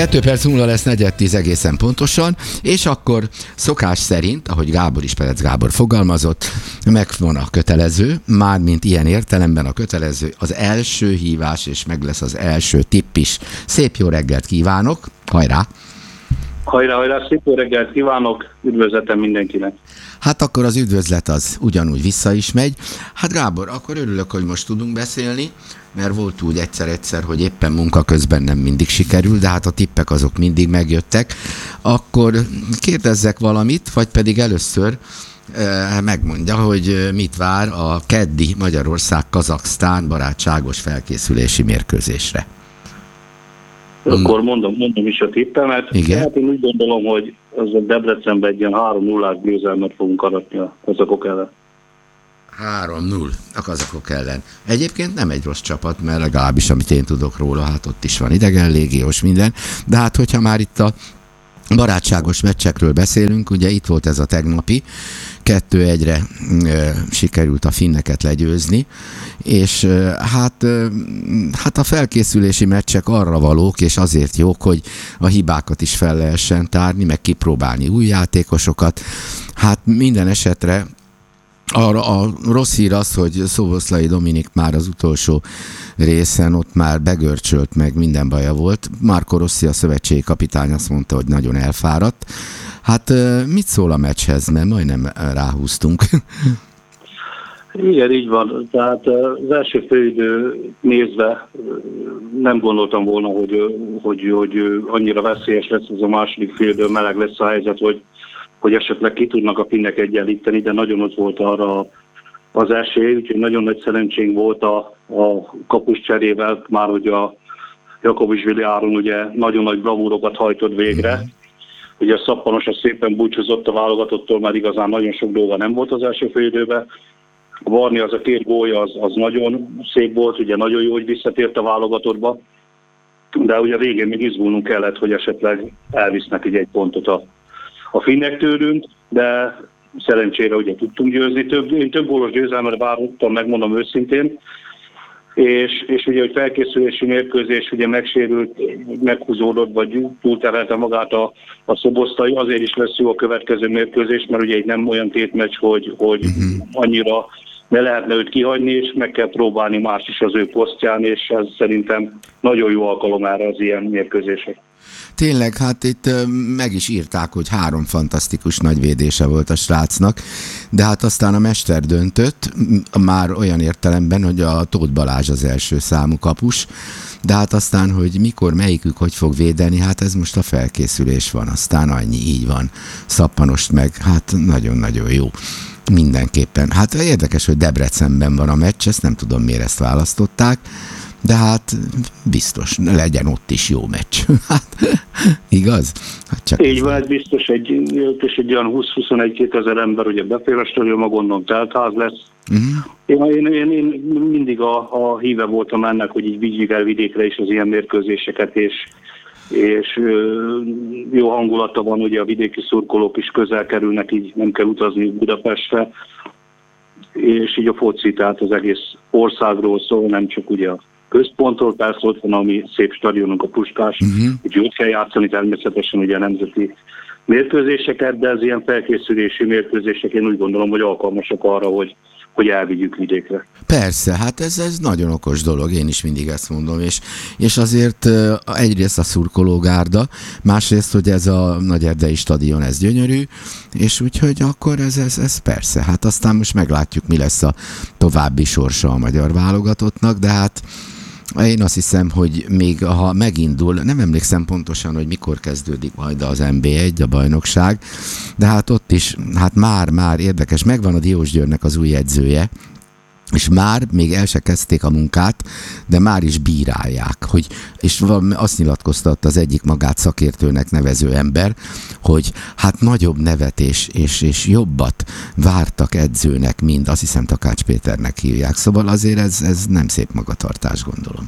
2 perc múlva lesz 9:10 egészen pontosan, és akkor szokás szerint, ahogy Gábor is, Perec Gábor fogalmazott, megvan a kötelező, mármint ilyen értelemben a kötelező az első hívás, és meg lesz az első tipp is. Szép jó reggelt kívánok, hajrá! Hajrá, szép jó reggelt kívánok, üdvözletem mindenkinek! Hát akkor az üdvözlet az ugyanúgy vissza is megy. Hát Gábor, akkor örülök, hogy most tudunk beszélni, mert volt úgy egyszer, hogy éppen munka közben nem mindig sikerül, de hát a tippek azok mindig megjöttek. Akkor kérdezzek valamit, vagy pedig először megmondja, hogy mit vár a keddi Magyarország-Kazaksztán barátságos felkészülési mérkőzésre. Akkor mondom is a tippemet. Igen. Hát én úgy gondolom, hogy az a Debrecenben egy ilyen 3-0-ás győzelmet fogunk aratni a kazakok ellen. 3-0 a kazakok ellen. Egyébként nem egy rossz csapat, mert legalábbis amit én tudok róla, hát ott is van idegen légiós minden, de hát hogyha már itt a barátságos meccsekről beszélünk, ugye itt volt ez a tegnapi, 2-1-re sikerült a finneket legyőzni, és hát a felkészülési meccsek arra valók, és azért jók, hogy a hibákat is fel lehessen tárni, meg kipróbálni új játékosokat. Hát minden esetre a rossz hír az, hogy Szoboszlai Dominik már az utolsó részen ott már begörcsölt, meg minden baja volt. Marco Rossi, a szövetségi kapitány azt mondta, hogy nagyon elfáradt. Hát mit szól a meccshez, mert majdnem ráhúztunk. Igen, így van. Tehát az első félidő nézve nem gondoltam volna, hogy annyira veszélyes lesz ez a második félidő, meleg lesz a helyzet, hogy esetleg ki tudnak a finnek egyenlíteni, de nagyon ott volt arra az esély, úgyhogy nagyon nagy szerencsénk volt a kapus cserével, már hogy a Jakobisvili Áron ugye nagyon nagy bravúrokat hajtott végre. Ugye a Szappanos az szépen búcsúzott a válogatottól, mert igazán nagyon sok dolga nem volt az első félidőben. A Varni az a 2 gólja, az nagyon szép volt, ugye nagyon jó, hogy visszatért a válogatottba, de ugye a végén még izgulnunk kellett, hogy esetleg elvisznek egy pontot a finnek tőlünk, de szerencsére ugye tudtunk győzni. Én több gólos győzelmet vártam, megmondom őszintén, és ugye, hogy felkészülési mérkőzés ugye megsérült, meghúzódott, vagy túlterelte magát a Szoboszlai, azért is lesz jó a következő mérkőzés, mert ugye egy nem olyan tétmeccs, hogy annyira ne lehetne őt kihagyni, és meg kell próbálni más is az ő posztján, és ez szerintem nagyon jó alkalom erre az ilyen mérkőzések. Tényleg, hát itt meg is írták, hogy 3 fantasztikus nagyvédése volt a srácnak, de hát aztán a mester döntött, már olyan értelemben, hogy a Tóth Balázs az első számú kapus, de hát aztán, hogy mikor, melyikük hogy fog védeni, hát ez most a felkészülés van, aztán annyi, így van. Szappanost meg, hát nagyon-nagyon jó. Mindenképpen. Hát érdekes, hogy Debrecenben van a meccs, ezt nem tudom, miért ezt választották, de hát biztos, legyen ott is jó meccs. Hát, igaz? Hát csak így van, ez biztos, egy olyan 20-21 ezer ember, ugye befér a stadionba, gondolom teltház lesz. Én mindig a híve voltam ennek, hogy így vigyük el vidékre is az ilyen mérkőzéseket, és jó hangulata van, ugye a vidéki szurkolók is közel kerülnek, így nem kell utazni Budapestre, és így a foci, tehát az egész országról szól, nem csak ugye a központról, persze ott van, ami szép stadionunk, a Puskás, úgyhogy ott kell játszani természetesen ugye a nemzeti mérkőzéseket, de ez ilyen felkészülési mérkőzések, én úgy gondolom, hogy alkalmasak arra, hogy elvigyük vidékre. Persze, hát ez nagyon okos dolog, én is mindig ezt mondom, és azért egyrészt a szurkológárda, másrészt, hogy ez a Nagyerdei stadion, ez gyönyörű, és úgyhogy akkor ez persze, hát aztán most meglátjuk, mi lesz a további sorsa a magyar válogatottnak, de hát én azt hiszem, hogy még ha megindul, nem emlékszem pontosan, hogy mikor kezdődik majd az NB1, a bajnokság, de hát ott is, hát már érdekes, megvan a Diós Győrnek az új edzője, és már még el se kezdték a munkát, de már is bírálják, és azt nyilatkoztatta az egyik magát szakértőnek nevező ember, hogy hát nagyobb nevet és jobbat vártak edzőnek, mint azt hiszem Takács Péternek hívják. Szóval azért ez nem szép magatartás, gondolom.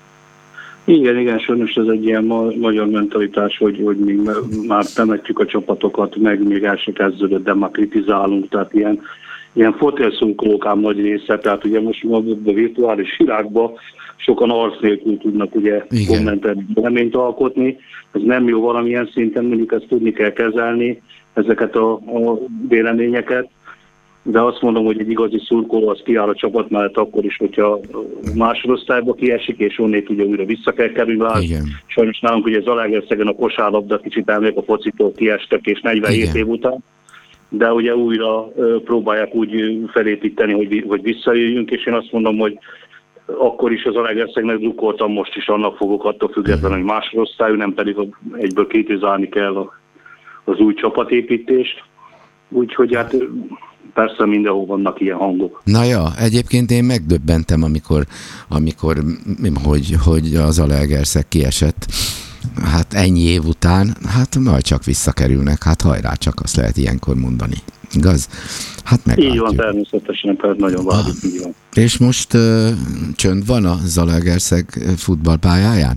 Igen, sajnos ez egy ilyen magyar mentalitás, hogy még már temetjük a csapatokat, meg még el se kezdődött, de már kritizálunk, tehát ilyen fotelszurkolók ám nagy része, tehát ugye most a virtuális világban sokan arc nélkül tudnak ugye kommentelni, véleményt alkotni. Ez nem jó valamilyen szinten, mondjuk ezt tudni kell kezelni, ezeket a véleményeket. De azt mondom, hogy egy igazi szurkoló az kiáll a csapat mellett akkor is, hogyha másodosztályba kiesik, és onnét ugye újra vissza kell kerülni. Sajnos nálunk ugye Zalaegerszegen a kosárlabda kicsit elmék a focitól kiestek, és 47 év után. De ugye újra próbálják úgy felépíteni, hogy visszajöjjünk, és én azt mondom, hogy akkor is az Zalaegerszegnek drukkoltam, most is annak fogok attól függetlenül, hogy másodosztályú, nem pedig egyből kritizálni kell az új csapatépítést. Úgyhogy hát persze mindenhol vannak ilyen hangok. Na ja, egyébként én megdöbbentem, hogy az Zalaegerszeg kiesett. Hát ennyi év után, hát majd csak visszakerülnek, hát hajrá, csak azt lehet ilyenkor mondani. Igaz? Hát meglátjuk. Így van, természetesen, tehát nagyon várjuk, így van. És most csönd van a Zalaegerszeg futballpályáján?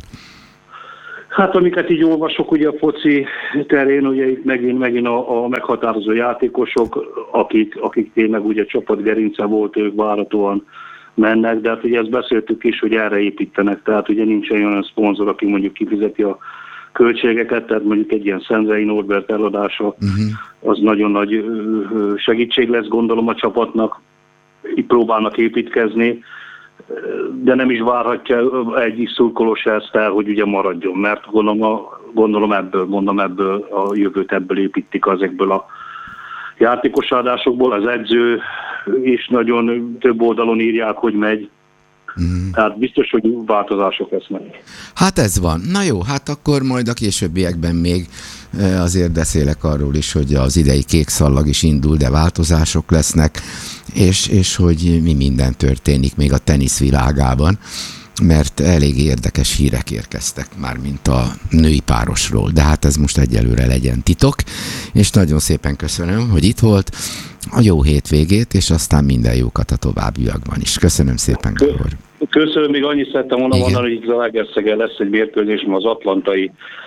Hát amiket így olvasok ugye a foci terén, ugye itt megint a meghatározó játékosok, akik tényleg ugye csapatgerince volt, ők várhatóan mennek, de hát ugye ezt beszéltük is, hogy erre építenek, tehát ugye nincs olyan szponzor, aki mondjuk kifizeti a költségeket, tehát mondjuk egy ilyen Szenzei Norbert eladása, az nagyon nagy segítség lesz, gondolom, a csapatnak. Itt próbálnak építkezni, de nem is várhatja egyik szurkolós ezt el, hogy ugye maradjon, mert gondolom ebből a jövőt ebből építik ezekből a játékosádásokból. Az edző is nagyon több oldalon írják, hogy megy. Tehát biztos, hogy változások lesznek. Hát ez van. Na jó, hát akkor majd a későbbiekben még azért beszélek arról is, hogy az idei kék szallag is indul, de változások lesznek, és hogy mi minden történik még a tenisz világában, mert elég érdekes hírek érkeztek már, mint a női párosról, de hát ez most egyelőre legyen titok, és nagyon szépen köszönöm, hogy itt volt, a jó hétvégét, és aztán minden jókat a továbbiakban is. Köszönöm szépen, Gábor. Köszönöm, még annyit szerettem volna mondani, hogy Zalaegerszegen lesz egy mérkőzés, az atlantai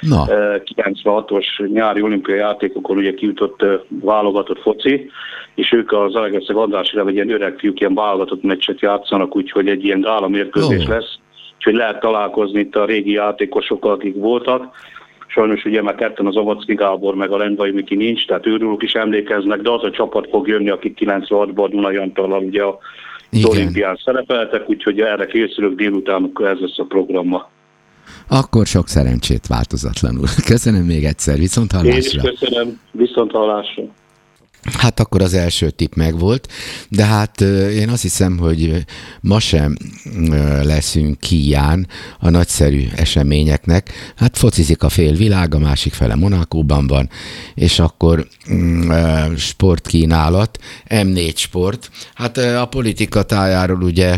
96-os nyári olimpiai játékokon ugye kijutott válogatott foci, és ők a Zalaegerszeg Andrásira egy ilyen öreg fiúk ilyen válogatott meccset játszanak, úgyhogy egy ilyen gála mérkőzés lesz, úgyhogy lehet találkozni itt a régi játékosokkal, akik voltak. Sajnos ugye már ketten az Avacki Gábor meg a Lendvai Miki nincs, tehát őrülük is emlékeznek, de az a csapat fog jönni, akik 96-ban a Dunai Antallal ugye az olimpián szerepeltek, úgyhogy erre készülök délután, ez lesz a programma. Akkor sok szerencsét változatlanul. Köszönöm még egyszer, viszonthallásra. Én is köszönöm, viszonthallásra. Hát akkor az első tipp megvolt, de hát én azt hiszem, hogy ma sem leszünk kíján a nagyszerű eseményeknek. Hát focizik a félvilág, a másik fele Monacóban van, és akkor sportkínálat, M4 Sport. Hát a politika tájáról ugye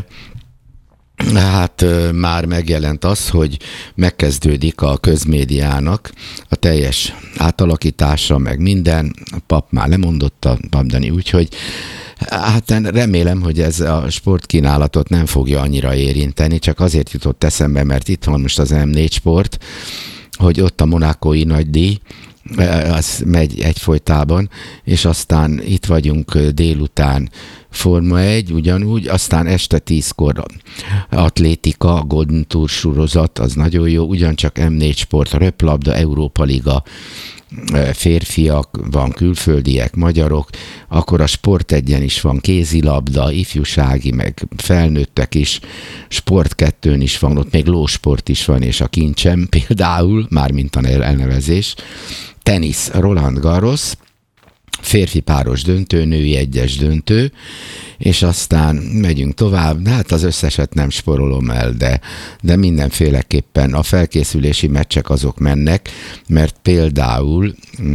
hát már megjelent az, hogy megkezdődik a közmédiának a teljes átalakítása, meg minden. A pap már lemondott a papdani, úgyhogy hát remélem, hogy ez a sportkínálatot nem fogja annyira érinteni, csak azért jutott eszembe, mert itt van most az M4 Sport, hogy ott a monacói nagydíj, az megy egyfolytában, és aztán itt vagyunk délután Forma 1, ugyanúgy, aztán este 10-kor atlétika, Golden Tour sorozat, az nagyon jó, ugyancsak M4 Sport, röplabda, Európa Liga, férfiak, van külföldiek, magyarok, akkor a Sport 1-en is van kézilabda, ifjúsági, meg felnőttek is, Sport 2-n is van, ott még lósport is van, és a kincsem például, mármint a elnevezés, tenisz, Roland Garros, férfi páros döntő, női egyes döntő, és aztán megyünk tovább, de hát az összeset nem sporolom el, de mindenféleképpen a felkészülési meccsek azok mennek, mert például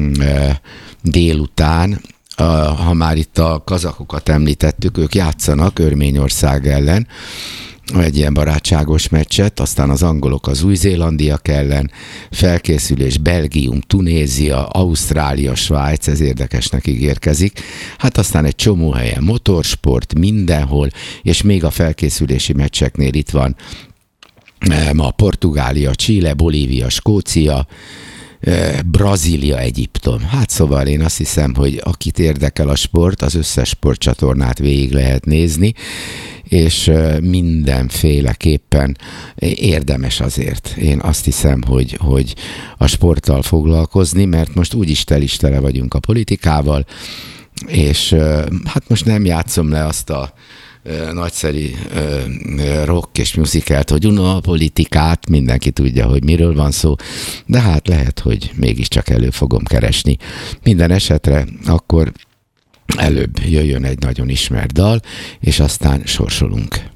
délután, ha már itt a kazakokat említettük, ők játszanak Örményország ellen, egy ilyen barátságos meccset, aztán az angolok az új-zélandiak ellen, felkészülés Belgium, Tunézia, Ausztrália, Svájc, ez érdekesnek ígérkezik. Hát aztán egy csomó helyen motorsport, mindenhol, és még a felkészülési meccseknél itt van ma Portugália, Chile, Bolívia, Skócia, Brazília, Egyiptom. Hát szóval én azt hiszem, hogy akit érdekel a sport, az összes sportcsatornát végig lehet nézni, és mindenféleképpen érdemes azért. Én azt hiszem, hogy a sporttal foglalkozni, mert most úgyis tele vagyunk a politikával, és hát most nem játszom le azt a nagyszerű rock és musicalt, hogy a politikát, mindenki tudja, hogy miről van szó, de hát lehet, hogy mégiscsak elő fogom keresni. Minden esetre akkor előbb jöjjön egy nagyon ismert dal, és aztán sorsolunk.